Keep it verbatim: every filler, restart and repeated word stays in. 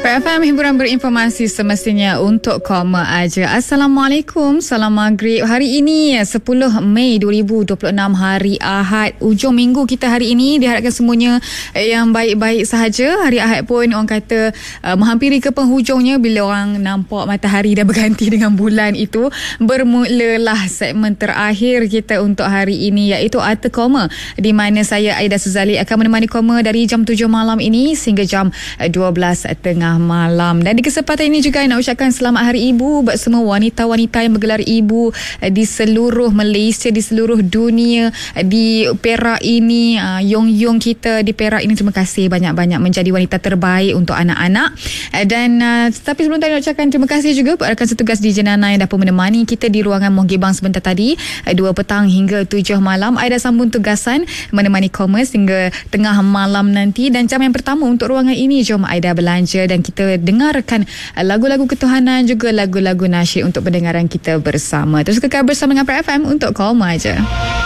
P F M, hiburan berinformasi semestinya untuk koma aja. Assalamualaikum, salam maghrib. Hari ini sepuluh Mei dua ribu dua puluh enam, hari Ahad, ujung minggu kita hari ini. Diharapkan semuanya yang baik-baik sahaja. Hari Ahad pun orang kata uh, menghampiri ke penghujungnya. Bila orang nampak matahari dah berganti dengan bulan itu, bermulalah segmen terakhir kita untuk hari ini, iaitu Arta Koma, di mana saya Aida Suzali akan menemani koma dari jam tujuh malam ini sehingga jam dua belas tengah malam. Dan di kesempatan ini juga nak ucapkan selamat Hari Ibu buat semua wanita-wanita yang bergelar ibu di seluruh Malaysia, di seluruh dunia. Di Perak ini, Yong-Yong kita di Perak ini, terima kasih banyak-banyak menjadi wanita terbaik untuk anak-anak. Dan tapi sebelum tadi nak ucapkan terima kasih juga buat rakan setugas di Jenana yang dapat menemani kita di ruangan Mohgibang sebentar tadi, dua petang hingga tujuh malam. Aida sambung tugasan menemani koma hingga tengah malam nanti. Dan jam yang pertama untuk ruangan ini, jom Aida belanja dan kita dengarkan lagu-lagu ketuhanan, juga lagu-lagu nasyid untuk pendengaran kita bersama. Terus kekal bersama dengan P F M untuk koma aja.